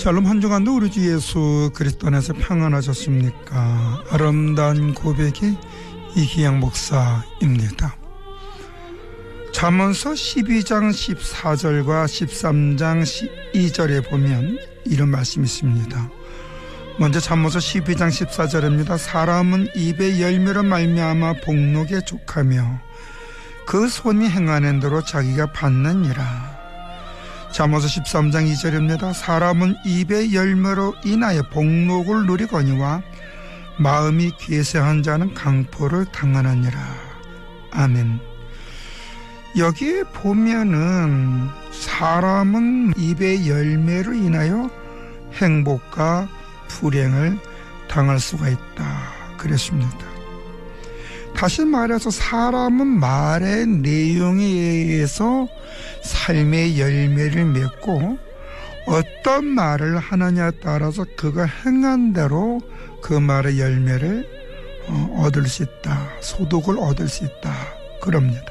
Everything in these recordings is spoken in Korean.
샬롬 한 주간도 우리 주 예수 그리스도 안에서 평안하셨습니까? 아름다운 고백이 이기영 목사입니다. 잠언서 12장 14절과 13장 12절에 보면 이런 말씀이 있습니다. 먼저 잠언서 12장 14절입니다. 사람은 입의 열매로 말미암아 복록에 족하며 그 손이 행하는 대로 자기가 받느니라. 잠언서 13장 2절입니다. 사람은 입의 열매로 인하여 복록을 누리거니와 마음이 괴세한 자는 강포를 당하느니라. 아멘. 여기에 보면은 사람은 입의 열매로 인하여 행복과 불행을 당할 수가 있다 그랬습니다. 다시 말해서 사람은 말의 내용에 의해서 삶의 열매를 맺고 어떤 말을 하느냐에 따라서 그가 행한 대로 그 말의 열매를 얻을 수 있다. 소득을 얻을 수 있다. 그럽니다.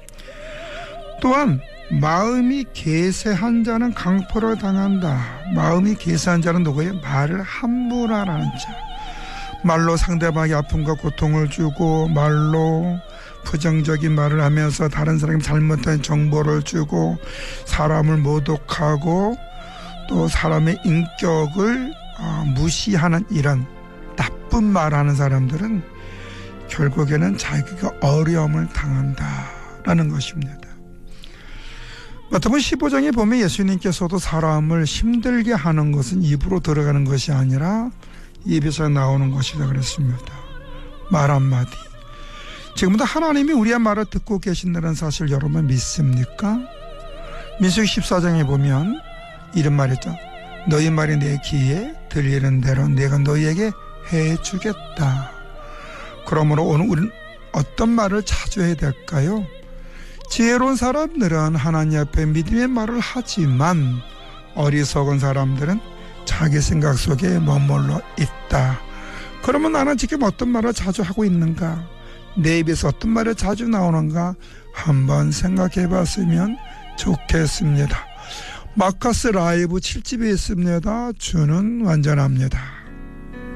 또한 마음이 괴세한 자는 강포를 당한다. 마음이 괴세한 자는 누구예요? 말을 함부로 하는 자. 말로 상대방에게 아픔과 고통을 주고 말로 부정적인 말을 하면서 다른 사람이 잘못된 정보를 주고 사람을 모독하고 또 사람의 인격을 무시하는 이런 나쁜 말하는 사람들은 결국에는 자기가 어려움을 당한다라는 것입니다. 마태복음 15장에 보면 예수님께서도 사람을 힘들게 하는 것은 입으로 들어가는 것이 아니라 입에서 나오는 것이라 그랬습니다. 말 한마디. 지금부터 하나님이 우리의 말을 듣고 계신다는 사실 여러분 믿습니까? 민수기 14장에 보면 이런 말이죠. 너희 말이 내 귀에 들리는 대로 내가 너희에게 해주겠다. 그러므로 오늘 우리는 어떤 말을 자주 해야 될까요? 지혜로운 사람들은 하나님 앞에 믿음의 말을 하지만 어리석은 사람들은 자기 생각 속에 머물러 있다. 그러면 나는 지금 어떤 말을 자주 하고 있는가? 내 입에서 어떤 말이 자주 나오는가? 한번 생각해 봤으면 좋겠습니다. 마커스 라이브 7집에 있습니다. 주는 완전합니다.